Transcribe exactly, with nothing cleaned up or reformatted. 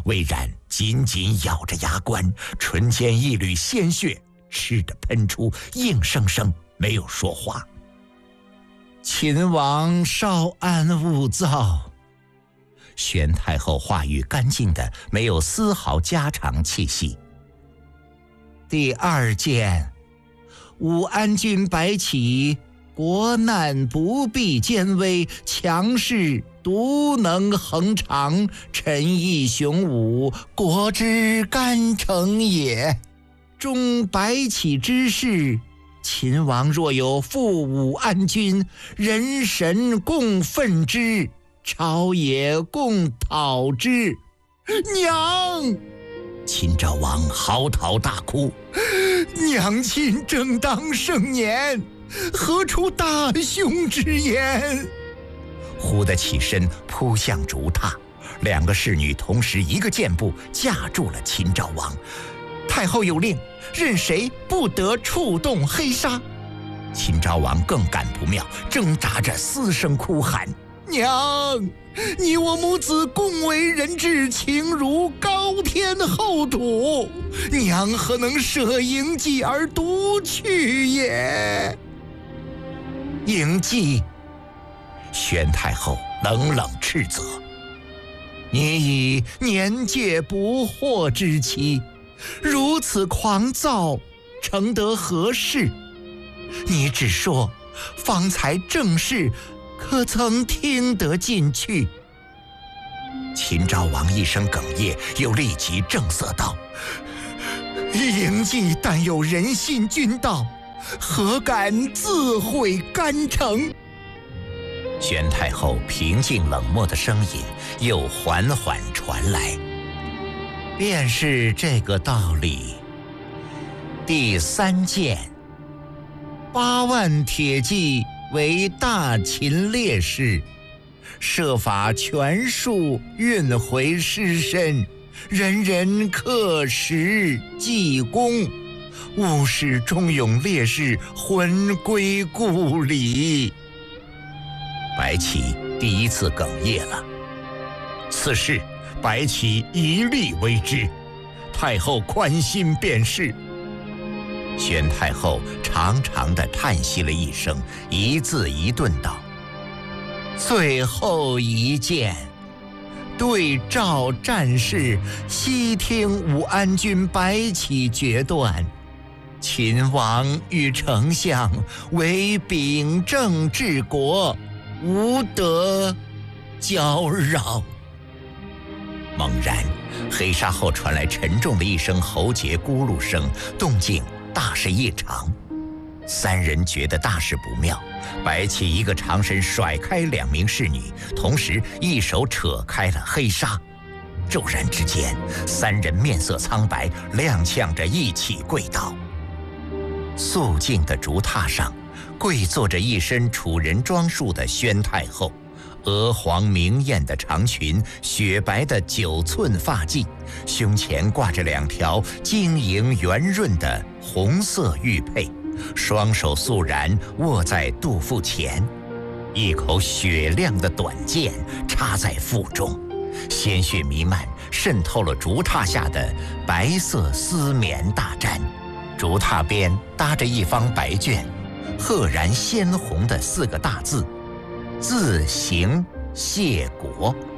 魏然紧紧咬着牙关，唇间一缕鲜血吃得喷出，硬生生没有说话。秦王稍安勿躁。宣太后话语干净的没有丝毫家常气息。第二件，武安君白起，国难不避艰危，强势独能恒长，臣义雄武，国之干城也。中白起之事，秦王若有负武安君，人神共愤之，朝野共讨之。娘！秦昭王嚎啕大哭，娘亲正当盛年，何出大凶之言？忽地起身扑向烛榻，两个侍女同时一个箭步架住了秦昭王。太后有令，任谁不得触动黑纱。秦昭王更感不妙，挣扎着嘶声哭喊：娘，你我母子共为人质，情如高天厚土，娘何能舍嬴稷而独去也？嬴稷！宣太后冷冷斥责：你已年届不惑之期，如此狂躁，成得何事？你只说方才正事，可曾听得进去？秦昭王一声哽咽，又立即正色道：嬴稷但有人信君道，何敢自毁干城？宣太后平静冷漠的声音又缓缓传来：便是这个道理。第三件，八万铁骑为大秦烈士，设法全数运回尸身，人人刻石记功，勿使忠勇烈士魂归故里。白起第一次哽咽了，此事白起一力为之，太后宽心便是。宣太后长长地叹息了一声，一字一顿道：最后一件，对照战事，悉听武安君白起决断。秦王与丞相为秉政治国，无得搅扰。猛然，黑纱后传来沉重的一声喉结咕噜声，动静大是异常。三人觉得大事不妙，白起一个长身甩开两名侍女，同时一手扯开了黑纱。骤然之间，三人面色苍白，踉跄着一起跪倒。肃静的烛榻上，跪坐着一身楚人装束的宣太后，鹅黄明艳的长裙，雪白的九寸发髻，胸前挂着两条晶莹圆润的红色玉佩，双手肃然握在肚腹前，一口雪亮的短剑插在腹中，鲜血弥漫，渗透了烛榻下的白色丝棉大毡。烛榻边搭着一方白绢，赫然鲜红的四个大字：自行谢国。